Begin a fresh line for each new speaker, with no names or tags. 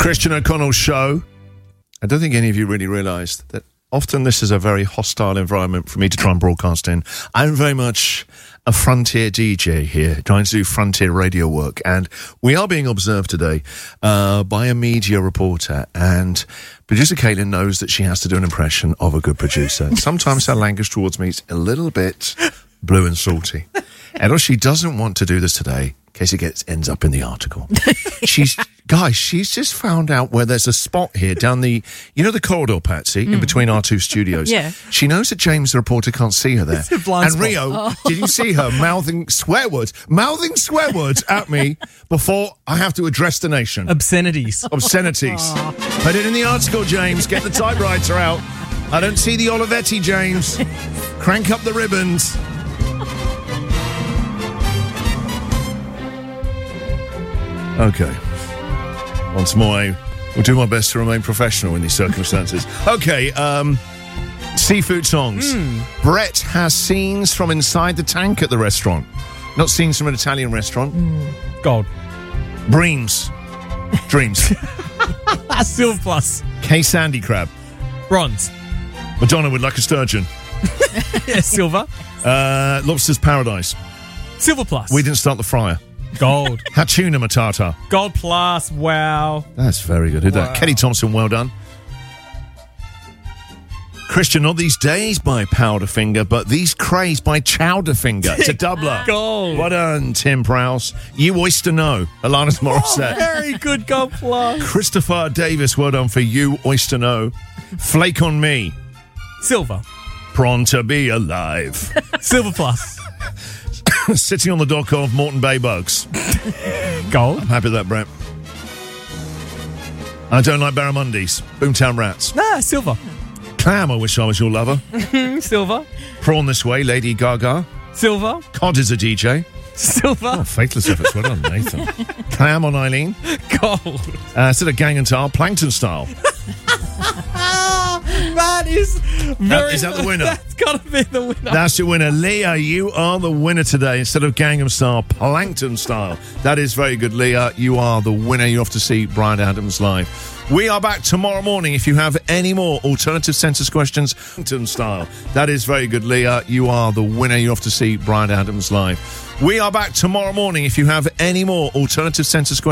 Christian O'Connell's show. I don't think any of you really realised that often this is a very hostile environment for me to try and broadcast in. I'm very much a frontier DJ here, trying to do frontier radio work, and we are being observed today by a media reporter, and producer Caitlin knows that she has to do an impression of a good producer. Sometimes her language towards me is a little bit blue and salty, and she doesn't want to do this today in case it ends up in the article. She's just found out where there's a spot here down the corridor, Patsy, in between our two studios.
Yeah.
She knows that James, the reporter, can't see her there.
It's a blind
and
spot.
Rio, did you see her mouthing swear words at me before I have to address the nation?
Obscenities.
Put it in the article, James. Get the typewriter out. I don't see the Olivetti, James. Crank up the ribbons. Okay. Once more, I will do my best to remain professional in these circumstances. Okay, seafood songs. Brett has scenes from inside the tank at the restaurant. Not scenes from an Italian restaurant.
Gold.
Dreams.
Silver plus.
K. Sandy Crab.
Bronze.
Madonna would like a sturgeon.
Yeah, silver.
Lobster's Paradise.
Silver plus.
We didn't start the fryer.
Gold.
Hatuna Matata.
Gold plus. Wow.
That's very good. Wow. Kelly Thompson, well done. Christian, not these days by Powderfinger, but these craze by Chowderfinger. It's a doubler.
Gold.
Well done, Tim Prowse. You Oyster No, Alanis Morissette.
Very good. Gold plus.
Christopher Davis, well done for You Oyster No. Flake on Me.
Silver.
Prawn to be alive.
Silver plus.
Sitting on the dock of Moreton Bay Bugs.
Gold.
I'm happy with that, Brett. I don't like barramundis. Boomtown Rats.
Nah, silver.
Clam, I wish I was your lover.
Silver.
Prawn This Way, Lady Gaga.
Silver.
Cod is a DJ.
Silver.
Oh, faithless efforts. Well done, Nathan. Clam on Eileen.
Gold.
Instead of Gang and Tar, Plankton Style.
That is very...
Is that the winner?
That's got to be the winner.
That's your winner. Leah, you are the winner today. Instead of Gangnam Style, Plankton Style. That is very good, Leah. You are the winner. You have to see Bryan Adams live. We are back tomorrow morning. If you have any more alternative census questions, Plankton Style. That is very good, Leah. You are the winner. You have to see Bryan Adams live. We are back tomorrow morning. If you have any more alternative census questions,